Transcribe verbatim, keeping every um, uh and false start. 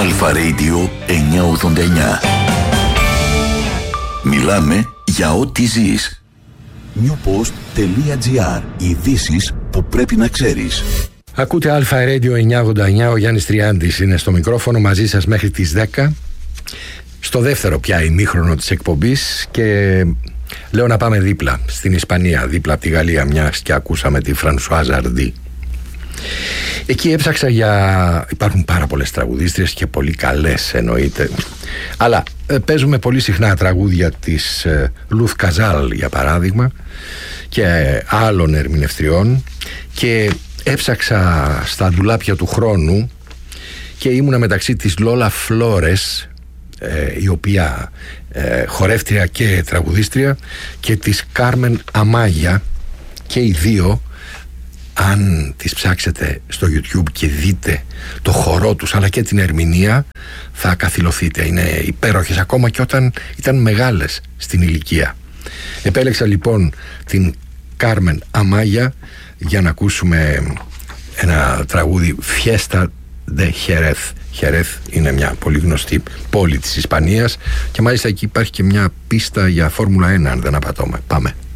Αλφα Radio εννιακόσια ογδόντα εννιά. Μιλάμε για ό,τι ζεις. newpost.gr. Ειδήσεις που πρέπει να ξέρεις. Ακούτε Αλφα Radio εννιακόσια ογδόντα εννιά. Ο Γιάννης Τριάντης είναι στο μικρόφωνο μαζί σας μέχρι τις δέκα. Στο δεύτερο πια ημίχρονο της εκπομπής. Και λέω να πάμε δίπλα στην Ισπανία, δίπλα από τη Γαλλία, μιας και ακούσαμε τη Φρανσουάζ Αρντί. Εκεί έψαξα για... Υπάρχουν πάρα πολλές τραγουδίστριες και πολύ καλές εννοείται. Αλλά ε, παίζουμε πολύ συχνά τραγούδια της ε, Λουθ Καζάλ για παράδειγμα και ε, άλλων ερμηνευτριών. Και έψαξα στα ντουλάπια του χρόνου και ήμουνα μεταξύ της Λόλα Φλόρες, ε, η οποία ε, χορεύτρια και τραγουδίστρια, και της Κάρμεν Αμάγια, και οι δύο, αν τις ψάξετε στο YouTube και δείτε το χορό τους αλλά και την ερμηνεία, θα καθυλωθείτε. Είναι υπέροχες ακόμα και όταν ήταν μεγάλες στην ηλικία. Επέλεξα λοιπόν την Κάρμεν Αμάγια για να ακούσουμε ένα τραγούδι, Fiesta de Jerez. Jerez είναι μια πολύ γνωστή πόλη της Ισπανίας και μάλιστα εκεί υπάρχει και μια πίστα για Φόρμουλα ένα, αν δεν απατώμε. Πάμε.